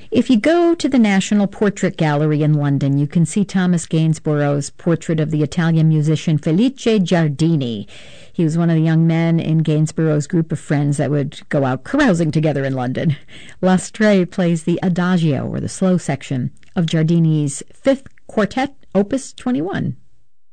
If you go to the National Portrait Gallery in London, you can see Thomas Gainsborough's portrait of the Italian musician Felice Giardini. He was one of the young men in Gainsborough's group of friends that would go out carousing together in London. Lastre plays the Adagio, or the slow section, of Giardini's Fifth Quartet, Opus 21.